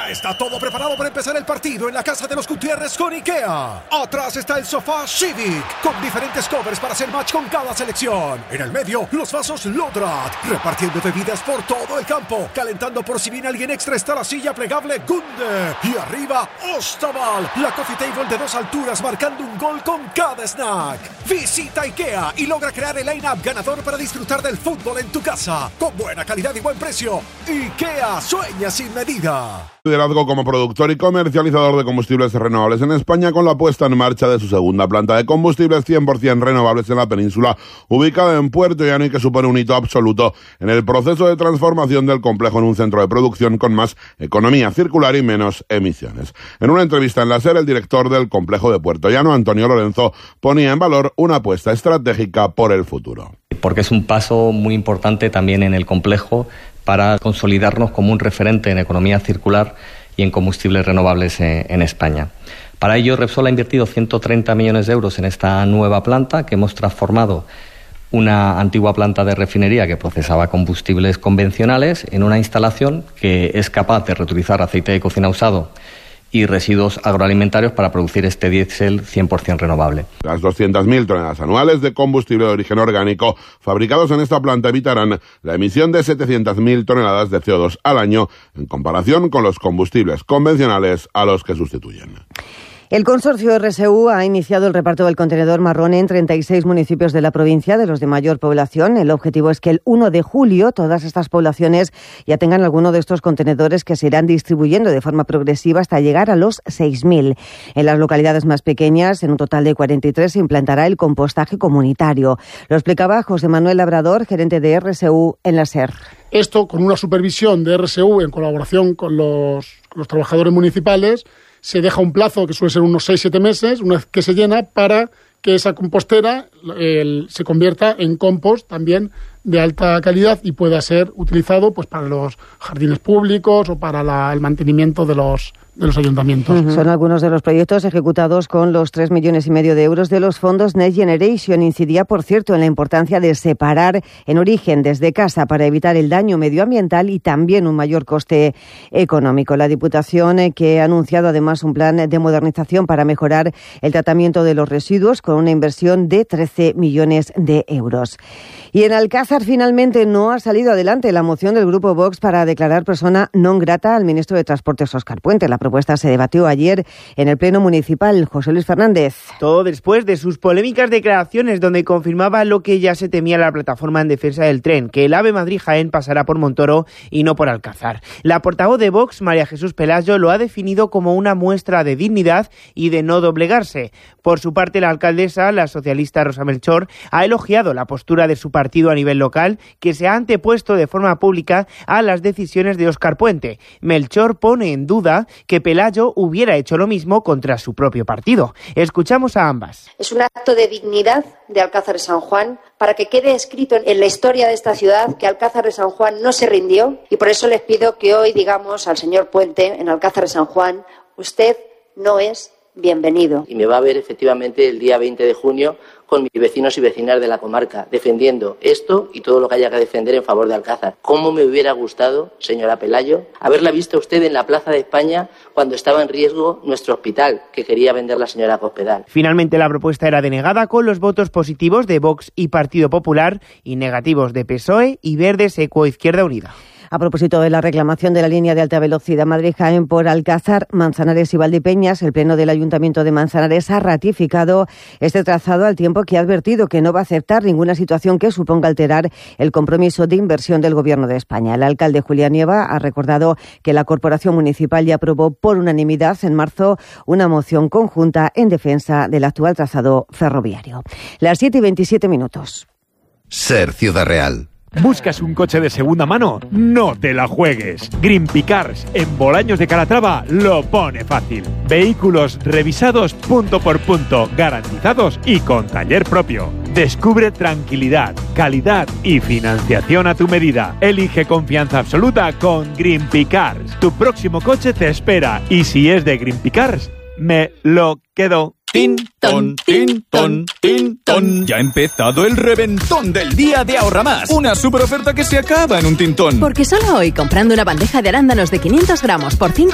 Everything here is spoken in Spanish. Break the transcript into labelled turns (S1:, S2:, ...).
S1: Ya está todo preparado para empezar el partido en la casa de los Gutiérrez con IKEA. Atrás está el sofá Civic, con diferentes covers para hacer match con cada selección. En el medio, los vasos Lodrat, repartiendo bebidas por todo el campo. Calentando por si viene alguien extra está la silla plegable Gunde. Y arriba, Ostaval, la coffee table de 2 alturas marcando un gol con cada snack. Visita IKEA y logra crear el line-up ganador para disfrutar del fútbol en tu casa. Con buena calidad y buen precio. IKEA, sueña sin medida.
S2: Liderazgo como productor y comercializador de combustibles renovables en España, con la puesta en marcha de su segunda planta de combustibles 100% renovables en la península, ubicada en Puerto Llano, y que supone un hito absoluto en el proceso de transformación del complejo en un centro de producción con más economía circular y menos emisiones. En una entrevista en la SER, el director del complejo de Puerto Llano, Antonio Lorenzo, ponía en valor una apuesta estratégica por el futuro.
S3: Porque es un paso muy importante también en el complejo para consolidarnos como un referente en economía circular y en combustibles renovables en España. Para ello, Repsol ha invertido 130 millones de euros en esta nueva planta, que hemos transformado una antigua planta de refinería que procesaba combustibles convencionales en una instalación que es capaz de reutilizar aceite de cocina usado y residuos agroalimentarios para producir este diésel 100% renovable.
S2: Las 200.000 toneladas anuales de combustible de origen orgánico fabricados en esta planta evitarán la emisión de 700.000 toneladas de CO2 al año, en comparación con los combustibles convencionales a los que sustituyen.
S4: El consorcio RSU ha iniciado el reparto del contenedor marrón en 36 municipios de la provincia, de los de mayor población. El objetivo es que el 1 de julio todas estas poblaciones ya tengan alguno de estos contenedores, que se irán distribuyendo de forma progresiva hasta llegar a los 6.000. En las localidades más pequeñas, en un total de 43, se implantará el compostaje comunitario. Lo explicaba José Manuel Labrador, gerente de RSU en la SER.
S5: Esto con una supervisión de RSU en colaboración con los trabajadores municipales. Se deja un plazo que suele ser unos 6-7 meses, una vez que se llena, para que esa compostera se convierta en compost también de alta calidad y pueda ser utilizado pues para los jardines públicos o para el mantenimiento de los ayuntamientos.
S4: Son algunos de los proyectos ejecutados con los 3,5 millones de euros de los fondos Next Generation. Incidía, por cierto, en la importancia de separar en origen desde casa para evitar el daño medioambiental y también un mayor coste económico. La Diputación, que ha anunciado además un plan de modernización para mejorar el tratamiento de los residuos con una inversión de 13 millones de euros. Y en Alcázar finalmente no ha salido adelante la moción del Grupo Vox para declarar persona non grata al ministro de Transportes, Óscar Puente. La propuesta se debatió ayer en el Pleno Municipal. José Luis Fernández.
S6: Todo después de sus polémicas declaraciones, donde confirmaba lo que ya se temía la plataforma en defensa del tren, que el AVE Madrid-Jaén pasará por Montoro y no por Alcázar. La portavoz de Vox, María Jesús Pelayo, lo ha definido como una muestra de dignidad y de no doblegarse. Por su parte, la alcaldesa, la socialista Rosa Melchor, ha elogiado la postura de su partido a nivel local, que se ha antepuesto de forma pública a las decisiones de Óscar Puente. Melchor pone en duda que Pelayo hubiera hecho lo mismo contra su propio partido. Escuchamos a ambas.
S7: Es un acto de dignidad de Alcázar de San Juan, para que quede escrito en la historia de esta ciudad que Alcázar de San Juan no se rindió, y por eso les pido que hoy digamos al señor Puente en Alcázar de San Juan: usted no es bienvenido.
S8: Y me va a ver efectivamente el día 20 de junio con mis vecinos y vecinas de la comarca, defendiendo esto y todo lo que haya que defender en favor de Alcázar. ¿Cómo me hubiera gustado, señora Pelayo, haberla visto usted en la Plaza de España cuando estaba en riesgo nuestro hospital, que quería vender la señora Cospedal?
S6: Finalmente la propuesta era denegada, con los votos positivos de Vox y Partido Popular y negativos de PSOE y Verdes Equo Izquierda Unida.
S4: A propósito de la reclamación de la línea de alta velocidad Madrid-Jaén por Alcázar, Manzanares y Valdepeñas, el Pleno del Ayuntamiento de Manzanares ha ratificado este trazado, al tiempo que ha advertido que no va a aceptar ninguna situación que suponga alterar el compromiso de inversión del Gobierno de España. El alcalde Julián Nieva ha recordado que la Corporación Municipal ya aprobó por unanimidad en marzo una moción conjunta en defensa del actual trazado ferroviario. Las 7:27.
S9: Ser Ciudad Real.
S10: ¿Buscas un coche de segunda mano? No te la juegues. Greenpi Cars, en Bolaños de Calatrava, lo pone fácil. Vehículos revisados punto por punto, garantizados y con taller propio. Descubre tranquilidad, calidad y financiación a tu medida. Elige confianza absoluta con Greenpi Cars. Tu próximo coche te espera, y si es de Greenpi Cars, me lo quedo.
S11: Tin, ton, tin, ton, tin, ton. Ya ha empezado el reventón del día de Ahorra Más. Una super oferta que se acaba en un tintón.
S12: Porque solo hoy, comprando una bandeja de arándanos de 500 gramos por 5